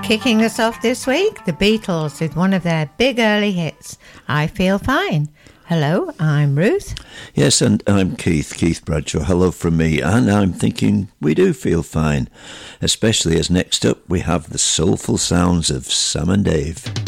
Kicking us off this week, the Beatles with one of their big early hits, I Feel Fine. Hello, I'm Ruth. Yes, and I'm Keith Bradshaw. Hello from me, and I'm thinking we do feel fine, especially as next up we have the soulful sounds of Sam and Dave.